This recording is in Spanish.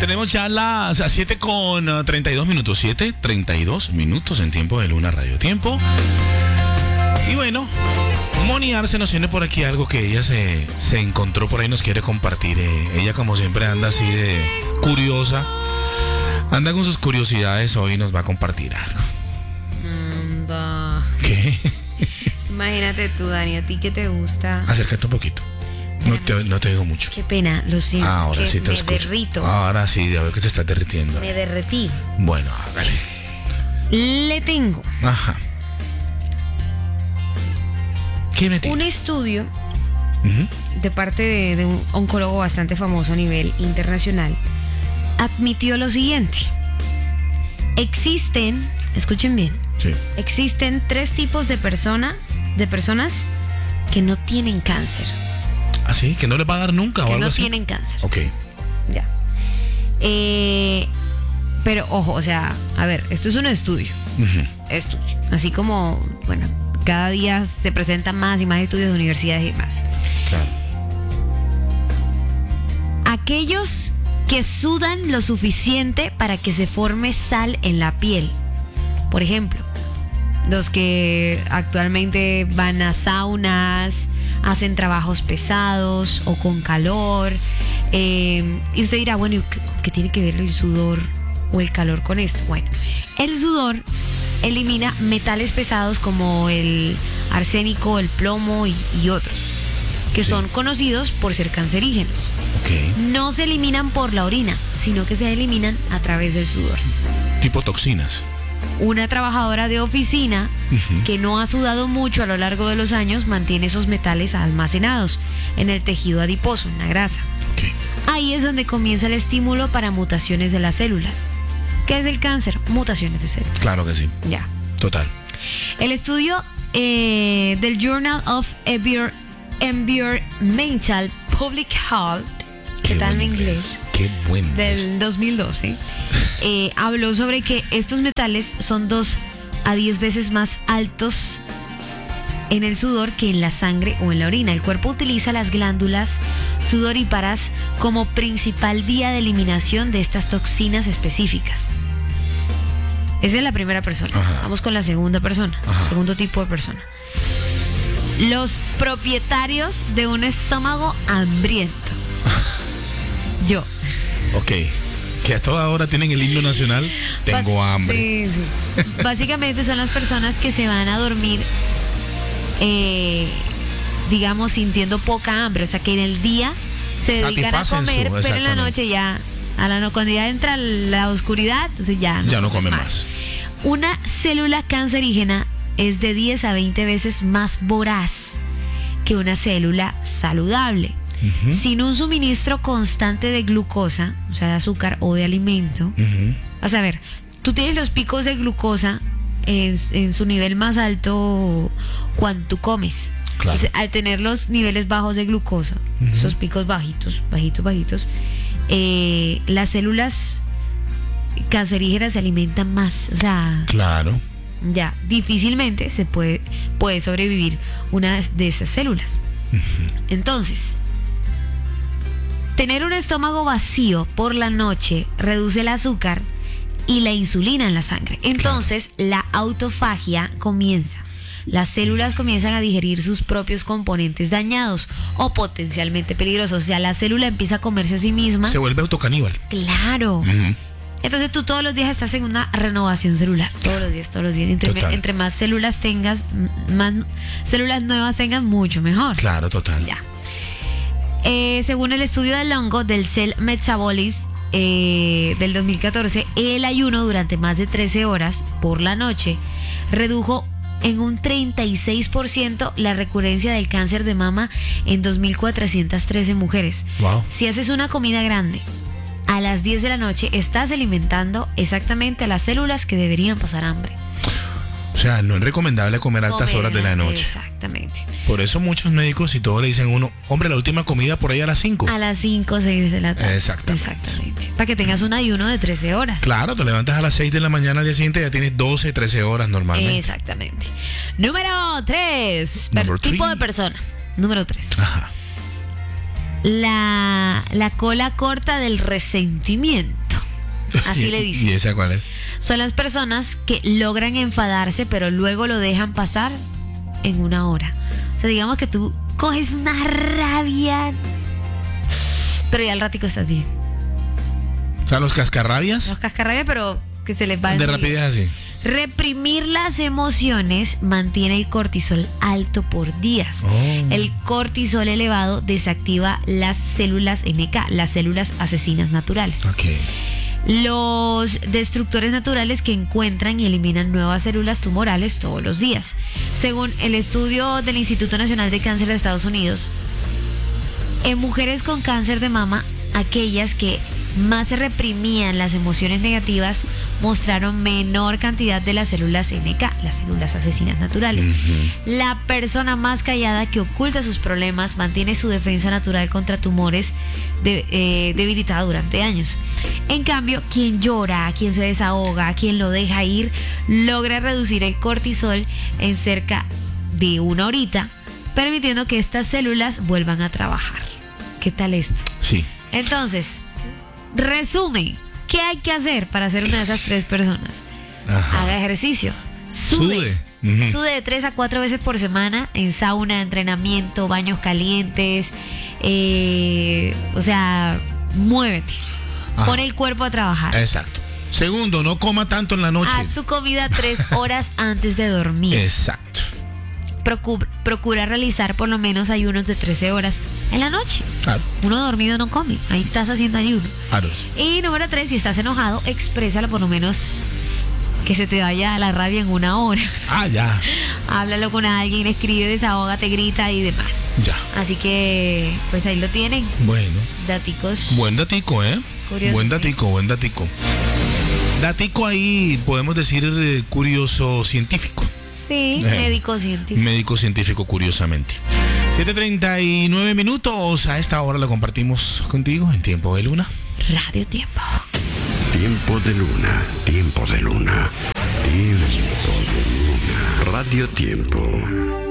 Tenemos ya las 7:32 7:32 en tiempo de Luna Radio Tiempo. Y bueno, Moni Arce nos tiene por aquí algo que ella se encontró por ahí, nos quiere compartir. Ella, como siempre, anda así de curiosa. Anda con sus curiosidades, hoy nos va a compartir algo. Anda. ¿Qué? Imagínate tú, Dani, ¿a ti qué te gusta? Acércate un poquito. No te digo mucho. Qué pena, lo siento. Ahora que sí te me escucho. derrito. Ahora sí, ya veo que te estás derritiendo. Me derretí. Bueno, dale. Le tengo Ajá. ¿Qué me tiene? un estudio Ujú. de parte de un oncólogo bastante famoso a nivel internacional. Admitió lo siguiente. Escuchen bien, Sí. existen 3 tipos de personas que no tienen cáncer. ¿Ah, sí? ¿Que no les va a dar nunca o Que algo no así? tienen cáncer. Ok. Ya. Pero ojo, o sea, a ver, esto es un estudio. Ujú. Estudio. Así como, bueno, cada día se presentan más y más estudios de universidades y más. Claro. Aquellos que sudan lo suficiente para que se forme sal en la piel. Por ejemplo, los que actualmente van a saunas, hacen trabajos pesados o con calor. Y usted dirá, bueno, ¿qué tiene que ver el sudor o el calor con esto? Bueno, el sudor elimina metales pesados como el arsénico, el plomo y otros, que Sí. son conocidos por ser cancerígenos. Ok. No se eliminan por la orina, sino que se eliminan a través del sudor. Tipo toxinas. Una trabajadora de oficina Ujú. que no ha sudado mucho a lo largo de los años mantiene esos metales almacenados en el tejido adiposo, en la grasa. Ok. Ahí es donde comienza el estímulo para mutaciones de las células. ¿Qué es el cáncer? Mutaciones de células. Claro que sí. Ya. Total. El estudio del Journal of Environmental Public Health, ¿qué tal mi buen inglés? Qué buen inglés. Del 2012, habló sobre que estos metales son 2 a 10 veces más altos en el sudor que en la sangre o en la orina. El cuerpo utiliza las glándulas sudoríparas como principal vía de eliminación de estas toxinas específicas. Esa es la primera persona. Ajá. Vamos con la segunda persona, Ajá. segundo tipo de persona. Los propietarios de un estómago hambriento. Yo. Ok. Que a toda hora tienen el himno nacional. Tengo hambre. Sí, sí. Básicamente son las personas que se van a dormir, digamos, sintiendo poca hambre. O sea, que en el día se dedican a Satisfacen comer, pero en la exactamente. noche ya, cuando ya entra la oscuridad, entonces ya Ya no come más. Una célula cancerígena es de 10 a 20 veces más voraz que una célula saludable. Ujú. Sin un suministro constante de glucosa, o sea, de azúcar o de alimento, Ujú. vas a ver, tú tienes los picos de glucosa en su nivel más alto cuando tú comes. Claro. Al tener los niveles bajos de glucosa, Ujú. esos picos bajitos, las células cancerígenas se alimentan más. O sea, Claro. ya difícilmente se puede sobrevivir una de esas células. Entonces, tener un estómago vacío por la noche reduce el azúcar y la insulina en la sangre. Entonces, la autofagia comienza. Las células comienzan a digerir sus propios componentes dañados o potencialmente peligrosos. O sea, la célula empieza a comerse a sí misma. Se vuelve autocaníbal. Claro. Ujú. Entonces tú todos los días estás en una renovación celular. Todos los días. Total. Entre más células tengas, más células nuevas tengas, mucho mejor. Claro, total. Ya. Según el estudio del hongo del Cell Metabolism del 2014, el ayuno durante más de 13 horas por la noche redujo en un 36% la recurrencia del cáncer de mama en 2.413 mujeres. Wow. Si haces una comida grande a las 10 de la noche, estás alimentando exactamente a las células que deberían pasar hambre. O sea, no es recomendable comer a altas Comer, horas de la noche. Exactamente. Por eso muchos médicos y todos le dicen a uno, hombre, la última comida por ahí a las 5. A las 5 o 6 de la tarde. Exactamente. Para que tengas un ayuno de 13 horas. Claro, te levantas a las 6 de la mañana al día siguiente, ya tienes 12, 13 horas normalmente. Exactamente. Número 3. Number Tipo three. de persona. Número 3. Ajá. La cola corta del resentimiento. Así le dicen. ¿Y esa cuál es? Son las personas que logran enfadarse, pero luego lo dejan pasar en una hora. O sea, digamos que tú coges una rabia, pero ya al ratico estás bien. O sea, los cascarrabias. Los cascarrabias, pero que se les va De el rapidez así. Reprimir las emociones mantiene el cortisol alto por días. El cortisol elevado desactiva las células NK, las células asesinas naturales. Ok. Los destructores naturales que encuentran y eliminan nuevas células tumorales todos los días. Según el estudio del Instituto Nacional de Cáncer de Estados Unidos, en mujeres con cáncer de mama, aquellas que más se reprimían las emociones negativas mostraron menor cantidad de las células NK, las células asesinas naturales. La persona más callada que oculta sus problemas mantiene su defensa natural contra tumores debilitada durante años. En cambio, quien llora, quien se desahoga, quien lo deja ir, logra reducir el cortisol en cerca de una horita, permitiendo que estas células vuelvan a trabajar. ¿Qué tal esto? Sí. Entonces, resumen, ¿qué hay que hacer para ser una de esas 3 personas? Ajá. Haga ejercicio, sude. Sude de 3 a 4 veces por semana en sauna, entrenamiento, baños calientes, o sea, muévete. Ajá. Pon el cuerpo a trabajar. Exacto. Segundo, no coma tanto en la noche. Haz tu comida 3 horas antes de dormir. Exacto. Procura realizar por lo menos ayunos de 13 horas en la noche. Claro. Uno dormido no come, ahí estás haciendo ayuno. Claro. Y número 3, si estás enojado, exprésalo por lo menos que se te vaya la rabia en una hora. Ah, ya. Háblalo con alguien, escribe, desahógate, grita y demás. Ya. Así que, pues ahí lo tienen. Bueno. Daticos. Buen datico, ¿eh? Curioso, Buen sí. datico, buen datico. Datico ahí, podemos decir, curioso científico. Sí, médico científico. Médico científico, curiosamente. 7:39 minutos. A esta hora lo compartimos contigo en Tiempo de Luna. Radio Tiempo. Tiempo de Luna, tiempo de Luna, tiempo de Luna. Radio Tiempo.